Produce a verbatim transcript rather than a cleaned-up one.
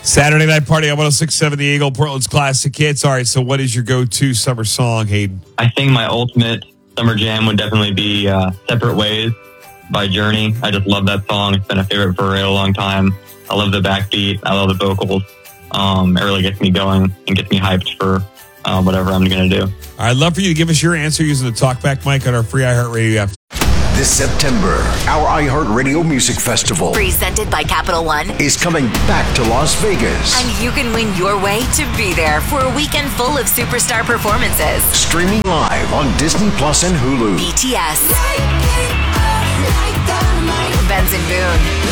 Saturday Night Party on one oh six point seven The Eagle, Portland's classic hits. All right, so what is your go-to summer song, Hayden? I think my ultimate summer jam would definitely be uh, Separate Ways by Journey. I just love that song. It's been a favorite for a real long time. I love the backbeat. I love the vocals. Um, it really gets me going and gets me hyped for uh, whatever I'm going to do. I'd love for you to give us your answer using the talkback mic on our free iHeartRadio app. This September, our iHeartRadio Music Festival, presented by Capital One, is coming back to Las Vegas. And you can win your way to be there for a weekend full of superstar performances. Streaming live on Disney Plus and Hulu. B T S, Benson Boone,